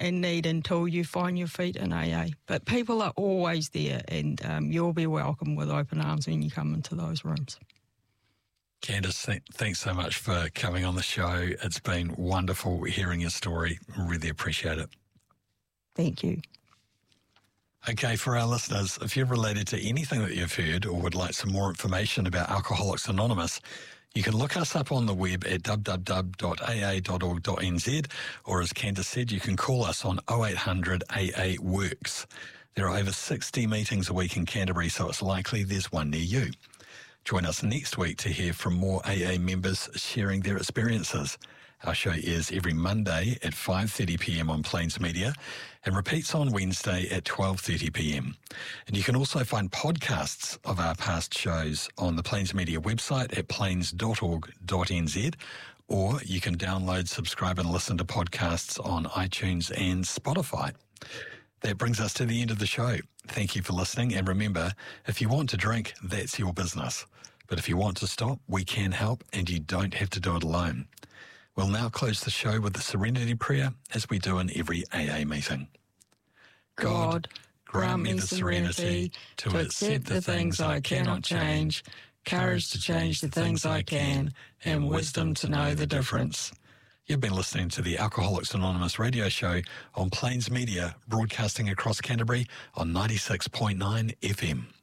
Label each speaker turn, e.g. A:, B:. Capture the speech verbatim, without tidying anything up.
A: and need until you find your feet in A A. But people are always there, and um, you'll be welcome with open arms when you come into those rooms.
B: Candice, th- thanks so much for coming on the show. It's been wonderful hearing your story. Really appreciate it.
A: Thank you.
B: Okay, for our listeners, if you're related to anything that you've heard or would like some more information about Alcoholics Anonymous, you can look us up on the web at w w w dot a a dot org dot n z, or as Candice said, you can call us on oh eight hundred A A works. There are over sixty meetings a week in Canterbury, so it's likely there's one near you. Join us next week to hear from more A A members sharing their experiences. Our show is every Monday at five thirty p m on Plains Media and repeats on Wednesday at twelve thirty p m. And you can also find podcasts of our past shows on the Plains Media website at plains dot org dot n z, or you can download, subscribe and listen to podcasts on iTunes and Spotify. That brings us to the end of the show. Thank you for listening, and remember, if you want to drink, that's your business. But if you want to stop, we can help, and you don't have to do it alone. We'll now close the show with the Serenity Prayer, as we do in every A A meeting. God, grant me the serenity to accept the things I cannot change, courage to change the things I can, and wisdom to know the difference. You've been listening to the Alcoholics Anonymous radio show on Plains Media, broadcasting across Canterbury on ninety-six point nine F M.